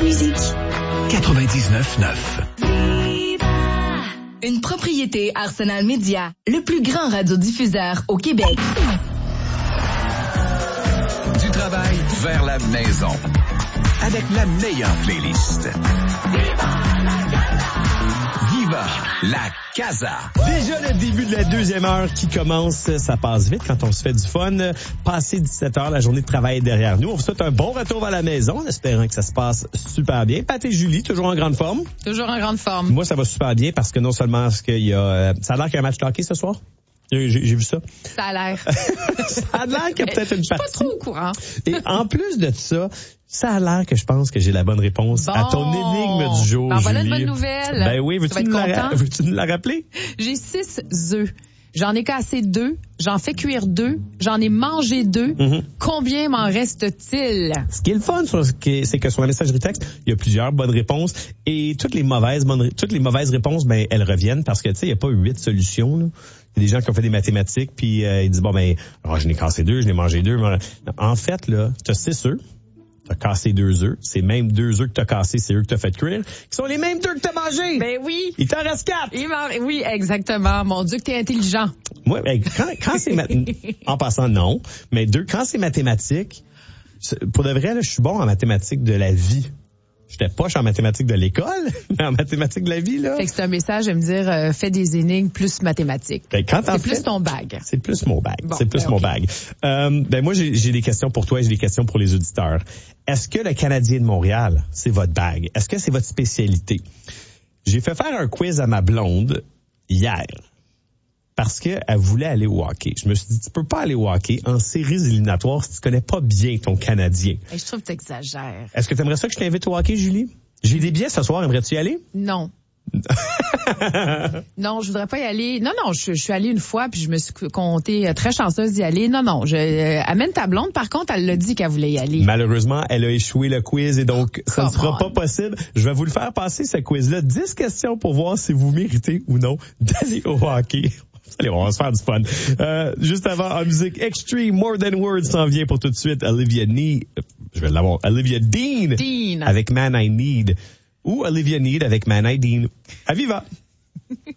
musique. 99.9. Une propriété Arsenal Média, le plus grand radiodiffuseur au Québec. Du travail vers la maison. Avec la meilleure playlist. Viva la Casa. Déjà le début de la deuxième heure qui commence, ça passe vite quand on se fait du fun. Passé 17 heures, la journée de travail est derrière nous. On vous souhaite un bon retour à la maison en espérant que ça se passe super bien. Pat et Julie, toujours en grande forme? Toujours en grande forme. Moi, ça va super bien parce que non seulement est-ce qu'il y a... ça a l'air qu'il y a un match de hockey ce soir? J'ai vu ça. Ça a l'air. Ça a l'air qu'il y a peut-être une partie. Je suis pas trop au courant. Et en plus de ça, ça a l'air que je pense que j'ai la bonne réponse à ton énigme du jour, ben, voilà Julie. une bonne nouvelle. Ben oui, veux-tu nous la rappeler? J'ai 6 œufs. J'en ai cassé 2, j'en fais cuire 2, j'en ai mangé 2. Mm-hmm. Combien m'en reste-t-il? Ce qui est le fun, c'est que sur la messagerie texte, il y a plusieurs bonnes réponses et toutes les mauvaises réponses, ben elles reviennent parce que tu sais, il y a pas 8 solutions là. Il y a des gens qui ont fait des mathématiques puis ils disent bon ben je n'ai cassé 2, je n'ai mangé 2. En fait là, tu as 6 œufs. T'as cassé 2 œufs. C'est même 2 œufs que t'as cassés, c'est eux que t'as fait cuire. Qui sont les mêmes 2 que t'as mangés. Ben oui. Il t'en reste 4. Oui, exactement. Mon Dieu, que t'es intelligent. Moi, ben, quand c'est en passant, non. Mais 2, quand c'est mathématiques, pour de vrai, là, je suis bon en mathématiques de la vie. J'étais poche en mathématiques de l'école, mais en mathématiques de la vie, là. Fait que c'est un message à me dire, fais des énigmes plus mathématiques. Ben, c'est plus ton bag. C'est plus mon bag. Bon, c'est plus mon bag. Ben, moi, j'ai des questions pour toi et j'ai des questions pour les auditeurs. Est-ce que le Canadien de Montréal, c'est votre bag? Est-ce que c'est votre spécialité? J'ai fait faire un quiz à ma blonde hier. Parce qu'elle voulait aller au hockey. Je me suis dit, tu peux pas aller au hockey en séries éliminatoires si tu connais pas bien ton Canadien. Et je trouve que t'exagères. Est-ce que tu aimerais ça que je t'invite au hockey, Julie? J'ai des billets ce soir, aimerais-tu y aller? Non. Non, je voudrais pas y aller. Non, je suis allée une fois puis je me suis comptée très chanceuse d'y aller. Non, amène ta blonde. Par contre, elle l'a dit qu'elle voulait y aller. Malheureusement, elle a échoué le quiz et donc ça ne sera pas possible. Je vais vous le faire passer, ce quiz-là. 10 questions pour voir si vous méritez ou non d'aller au hockey. Allez, on va se faire du fun. Juste avant, en musique, Extreme More Than Words s'en vient pour tout de suite. Olivia Dean avec Man I Need. Ou Olivia Need avec Man I Dean. À viva!